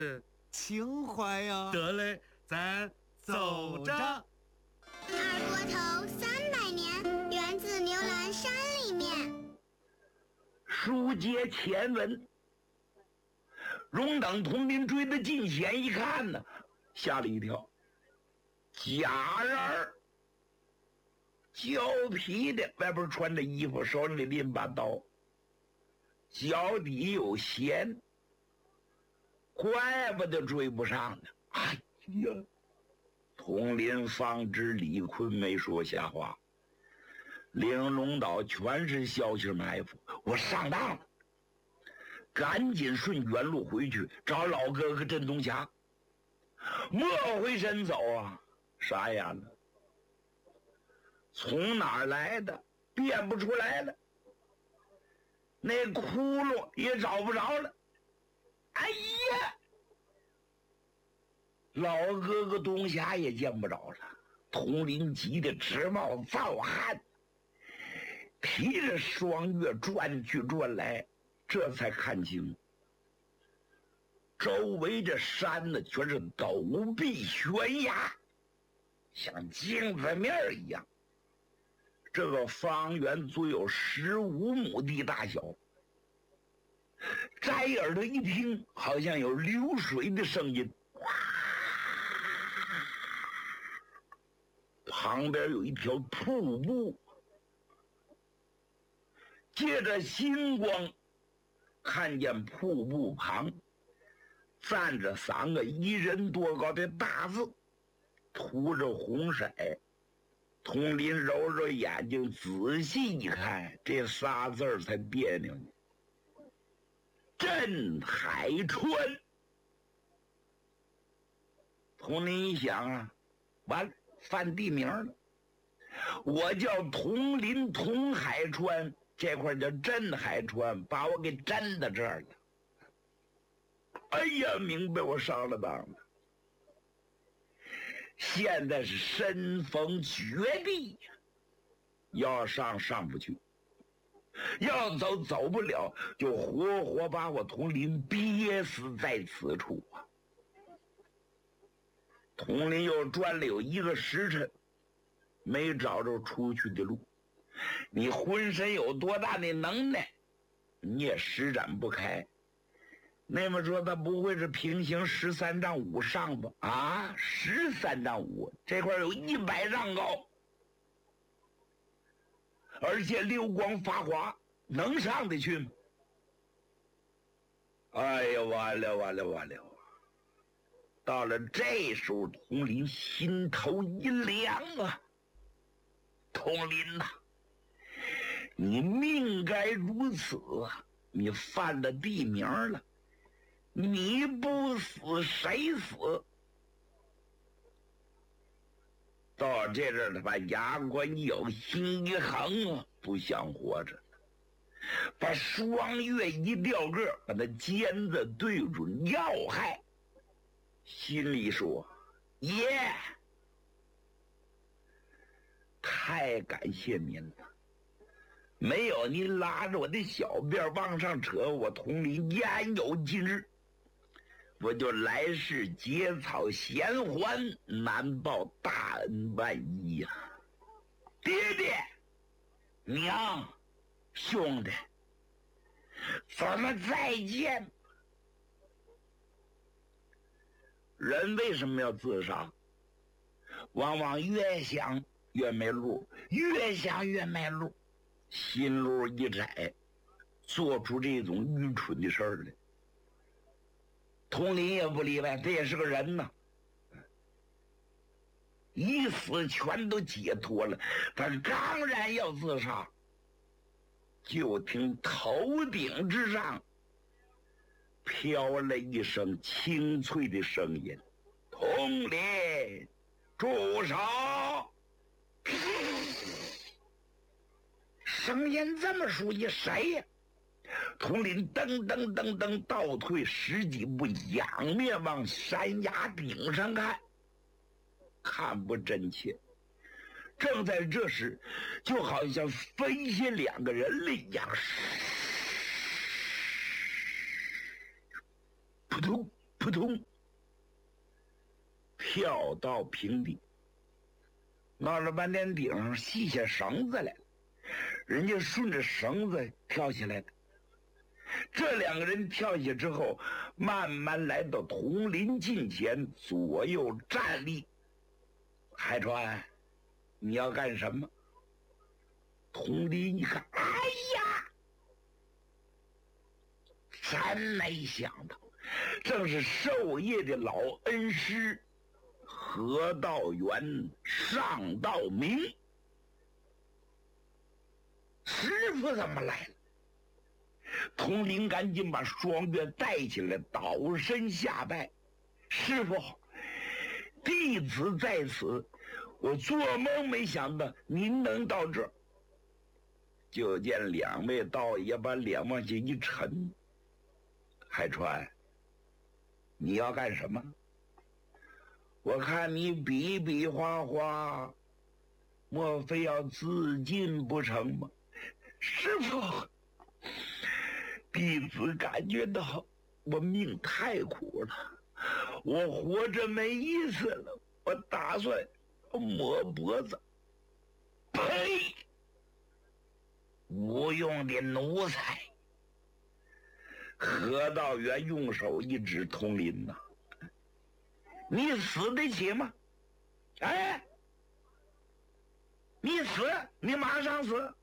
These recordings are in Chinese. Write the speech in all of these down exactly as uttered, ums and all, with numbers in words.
情怀呀。 得嘞，咱走着。 二锅头三百年，源自牛栏山里面。 书接前文，荣等统领追得近前一看呢，吓了一跳，假人儿，胶皮的，外边穿着衣服，手里拎把刀，脚底有弦，怪不得追不上呢。哎呀，统领方知李逵没说瞎话，玲珑岛全是消息埋伏，我上当了，赶紧顺原路回去找老哥哥镇东霞。莫回身走啊，傻眼了，从哪儿来的辨不出来了，那窟窿也找不着了。哎呀，老哥哥东霞也见不着了。统领急得直冒燥汗，提着双月转去转来，这才看清周围这山呢全是陡壁悬崖，像镜子面一样。这个方圆足有十五亩地大小，摘耳朵一听，好像有流水的声音，旁边有一条瀑布。借着星光，看见瀑布旁站着三个一人多高的大字，涂着红色。统领揉揉眼睛，仔细一看，这仨字儿才别扭呢。镇海川。统领一想啊，完了，犯地名了。我叫统领统海川，这块叫镇海川，把我给镇到这儿了。哎呀，明白我上了当了。现在是身逢绝地，要上上不去，要走走不了，就活活把我统领憋死在此处啊！统领又转了有一个时辰，没找着出去的路。你浑身有多大的能耐，你也施展不开。那么说他不会是平行十三丈五上吧？啊，十三丈五，这块有一百丈高，而且流光发滑，能上得去吗？哎呀，完了完了完了！到了这时候，统领心头一凉啊！统领呐、啊，你命该如此啊！你犯了地名了。你不死谁死？到这阵儿，他把牙关一咬，心一横啊，不想活着，把双月一掉个，把那尖子对准要害，心里说：“耶，太感谢您了！没有您拉着我的小辫往上扯，我统领焉有今日？我就来世结草衔环，难报大恩万一呀、啊！爹爹、娘、兄弟，咱们再见。”人为什么要自杀？往往越想越没路，越想越没路，心路一窄，做出这种愚蠢的事儿来。统领也不例外，这也是个人呐。一死全都解脱了，他当然要自杀。就听头顶之上飘了一声清脆的声音：“统领，住手！”声音这么熟悉，谁呀？统领噔噔噔噔倒退十几步，仰面往山崖顶上看，看不真切。正在这时，就好像飞下两个人来一样，扑通扑通跳到平地，闹了半天顶上系下绳子来了，人家顺着绳子跳起来的。这两个人跳下之后，慢慢来到铜林近前，左右站立。海川，你要干什么？铜林一看，哎呀，真没想到，正是授业的老恩师何道元、尚道明。师傅怎么来了？铜林赶紧把双月带起来，倒身下拜。师傅，弟子在此，我做梦没想到您能到这儿。就见两位道爷把脸往下一沉。海川，你要干什么？我看你比比划划，莫非要自尽不成吗？师傅，弟子感觉到我命太苦了，我活着没意思了，我打算抹脖子。呸！无用的奴才！何道元用手一指铜林呐，你死得起吗？哎，你死，你马上死！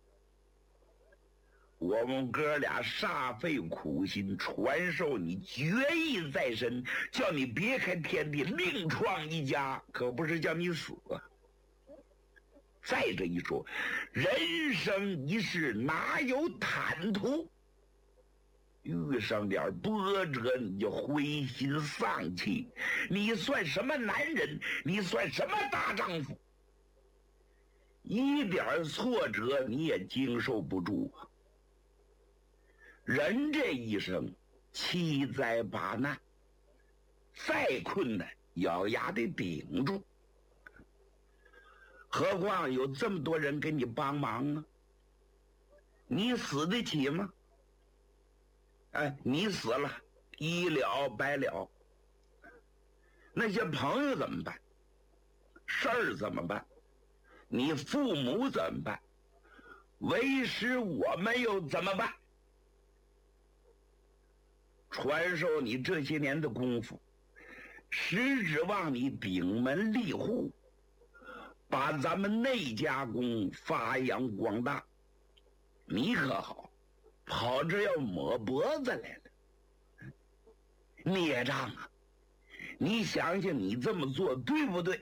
我们哥俩煞费苦心传授你绝艺在身，叫你别开天地，另创一家，可不是叫你死啊！再这一说，人生一世哪有坦途？遇上点波折你就灰心丧气，你算什么男人？你算什么大丈夫？一点挫折你也经受不住啊！人这一生七灾八难，再困难咬牙得顶住。何况有这么多人给你帮忙啊，你死得起吗？哎，你死了，一了百了。那些朋友怎么办？事儿怎么办？你父母怎么办？为师我们又怎么办？传授你这些年的功夫，实指望你顶门立户，把咱们内家功发扬光大。你可好，跑这要抹脖子来了，孽障啊！你想想，你这么做对不对？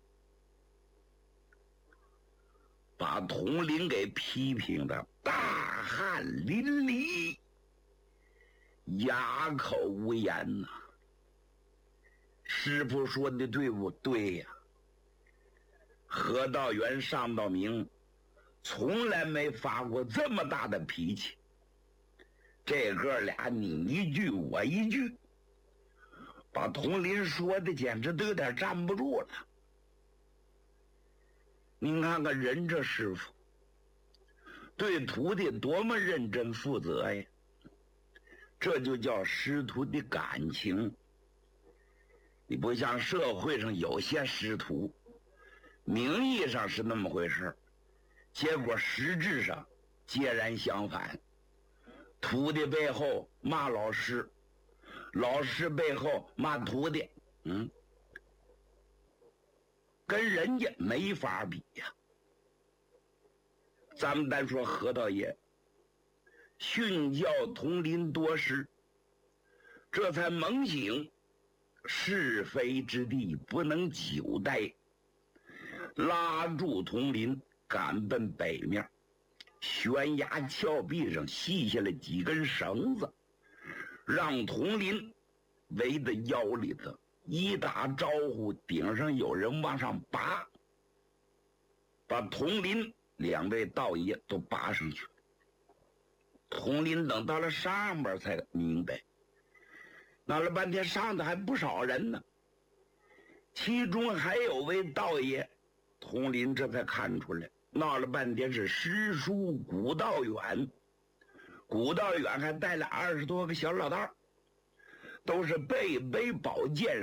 把铜林给批评的大汗淋漓，哑口无言呐、啊。师傅说的对不对呀？何道元、尚道明从来没发过这么大的脾气，这哥俩你一句我一句，把铜林说的简直都有点站不住了。您看看人这师傅对徒弟多么认真负责呀，这就叫师徒的感情。你不像社会上有些师徒，名义上是那么回事，结果实质上截然相反。徒弟背后骂老师，老师背后骂徒弟，嗯，跟人家没法比呀。咱们单说何道爷训教铜林多时，这才猛醒是非之地不能久待，拉住铜林赶奔北面，悬崖峭壁上系下了几根绳子，让铜林围在腰里头，一打招呼，顶上有人往上拔，把铜林两位道爷都拔上去。铜林等到了上边才明白，闹了半天上头还不少人呢，其中还有位道爷。铜林这才看出来，闹了半天是师叔古道远。古道远还带了二十多个小老道， 都是背背宝剑